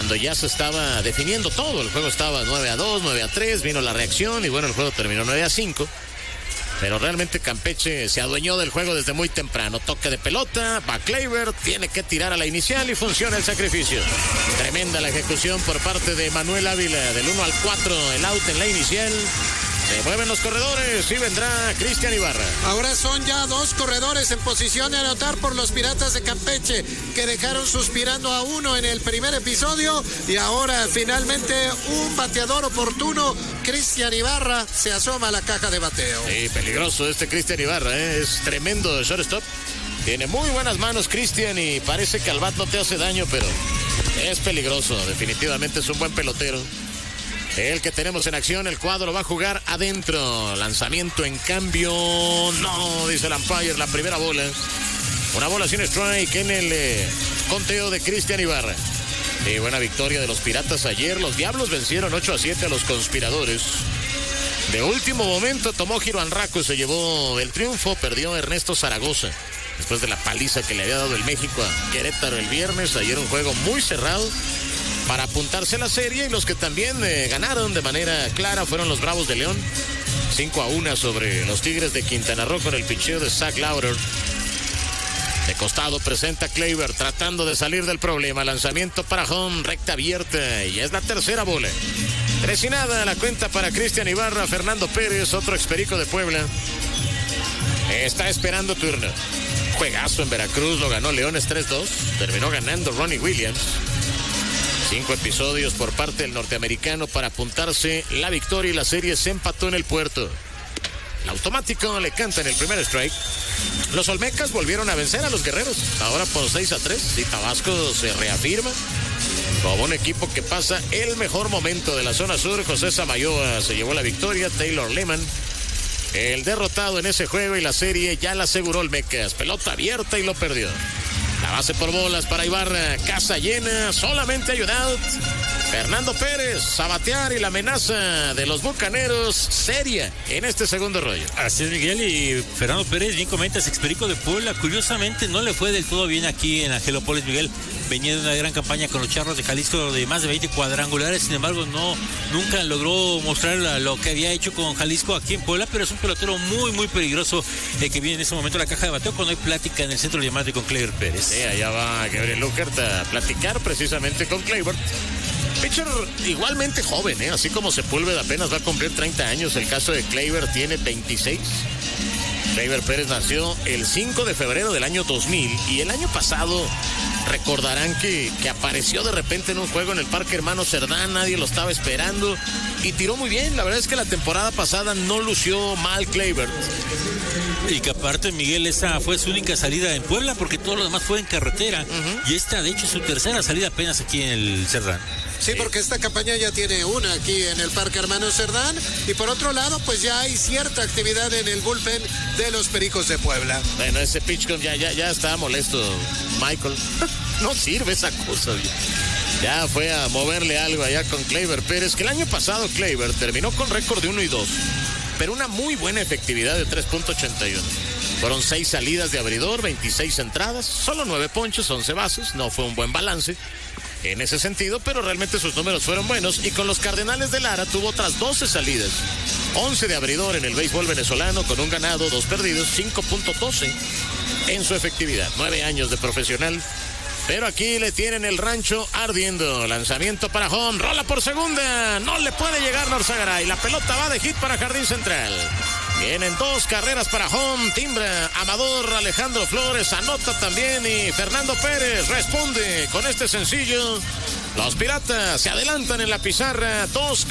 cuando ya se estaba definiendo todo. El juego estaba 9-2, 9-3, vino la reacción y bueno, el juego terminó 9-5. Pero realmente Campeche se adueñó del juego desde muy temprano. Toque de pelota, va Kleiber, tiene que tirar a la inicial y funciona el sacrificio. Tremenda la ejecución por parte de Manuel Ávila. Del 1-4, el out en la inicial. Se mueven los corredores y vendrá Cristian Ibarra. Ahora son ya 2 corredores en posición de anotar por los Piratas de Campeche, que dejaron suspirando a uno en el primer episodio, y ahora finalmente un bateador oportuno. Cristian Ibarra se asoma a la caja de bateo. Sí, peligroso este Cristian Ibarra, es tremendo shortstop. Tiene muy buenas manos Cristian y parece que al bat no te hace daño, pero es peligroso. Definitivamente es un buen pelotero. El que tenemos en acción, el cuadro va a jugar adentro. Lanzamiento en cambio, no, dice el umpire, la primera bola. Una bola sin strike en el conteo de Cristian Ibarra. Y buena victoria de los Piratas ayer. Los Diablos vencieron 8-7 a los Conspiradores. De último momento tomó giro Anraco y se llevó el triunfo. Perdió Ernesto Zaragoza después de la paliza que le había dado el México a Querétaro el viernes. Ayer un juego muy cerrado para apuntarse la serie, y los que también ganaron de manera clara fueron los Bravos de León. 5-1 sobre los Tigres de Quintana Roo con el picheo de Zach Lauder. De costado presenta Kleiber tratando de salir del problema. Lanzamiento para home, recta abierta, y es la tercera bola. 3-0 la cuenta para Cristian Ibarra. Fernando Pérez, otro experico de Puebla, está esperando turno. Juegazo en Veracruz, lo ganó Leones 3-2. Terminó ganando Ronnie Williams. 5 episodios por parte del norteamericano para apuntarse la victoria, y la serie se empató en el puerto. El automático le canta en el primer strike. Los Olmecas volvieron a vencer a los Guerreros, ahora por 6-3. Y Tabasco se reafirma como un equipo que pasa el mejor momento de la zona sur. José Samayoa se llevó la victoria. Taylor Lehman, el derrotado en ese juego, y la serie ya la aseguró Olmecas. Pelota abierta y lo perdió. La base por bolas para Ibarra, casa llena, solamente hay un out. Fernando Pérez a batear, y la amenaza de los Bucaneros seria en este segundo rollo. Así es, Miguel, y Fernando Pérez, bien comentas, experico de Puebla. Curiosamente no le fue del todo bien aquí en Angelópolis, Miguel. Venía de una gran campaña con los Charros de Jalisco de más de 20 cuadrangulares, sin embargo nunca logró mostrar lo que había hecho con Jalisco aquí en Puebla, pero es un pelotero muy muy peligroso, que viene en ese momento a la caja de bateo cuando hay plática en el centro de llamada con Kleiber Pérez. Sí, allá va Gabriel Luckert a platicar precisamente con Kleiber. Pitcher igualmente joven, así como Sepúlveda apenas va a cumplir 30 años. El caso de Kleiber tiene 26. Kleiber Pérez nació el 5 de febrero del año 2000, y el año pasado recordarán que apareció de repente en un juego en el Parque Hermano Cerdán. Nadie lo estaba esperando y tiró muy bien. La verdad es que la temporada pasada no lució mal Kleiber. Y que aparte, Miguel, esa fue su única salida en Puebla, porque todo lo demás fue en carretera. Y esta, de hecho, es su tercera salida apenas aquí en el Cerdán. Sí, porque esta campaña ya tiene una aquí en el Parque Hermano Cerdán, y por otro lado, pues ya hay cierta actividad en el bullpen de los Pericos de Puebla. Bueno, ese pitch ya está molesto, Michael. No sirve esa cosa, bien. Ya fue a moverle algo allá con Kleiber Pérez, que el año pasado Kleiber terminó con récord de 1-2, pero una muy buena efectividad de 3.81. Fueron 6 salidas de abridor, 26 entradas, solo 9 ponches, 11 bases. No fue un buen balance en ese sentido, pero realmente sus números fueron buenos. Y con los Cardenales de Lara tuvo otras 12 salidas, 11 de abridor en el béisbol venezolano, con un ganado, 2 perdidos, 5.12 en su efectividad. 9 años de profesional, pero aquí le tienen el rancho ardiendo. Lanzamiento para home, rola por segunda, no le puede llegar Norzagaray. La pelota va de hit para Jardín Central. Vienen 2 carreras para home, timbra Amador Alejandro Flores, anota también, y Fernando Pérez responde con este sencillo. Los Piratas se adelantan en la pizarra,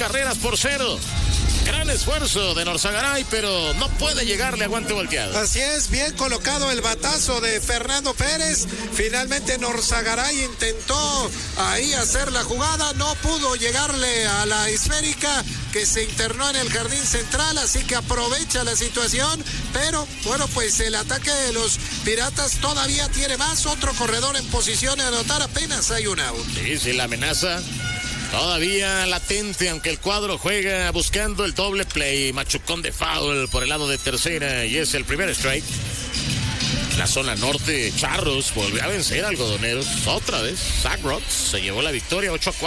2-0. Gran esfuerzo de Norzagaray, pero no puede llegarle a guante volteado. Así es, bien colocado el batazo de Fernando Pérez. Finalmente Norzagaray intentó ahí hacer la jugada, no pudo llegarle a la esférica que se internó en el Jardín Central, así que aprovecha la situación, pero bueno, pues el ataque de los Piratas todavía tiene más. Otro corredor en posición de anotar, apenas hay un out. Sí, la amenaza todavía latente, aunque el cuadro juega buscando el doble play. Machucón de foul por el lado de tercera, y es el primer strike. La zona norte, Charros volvió a vencer a Algodoneros otra vez. Zach Roth se llevó la victoria 8-4.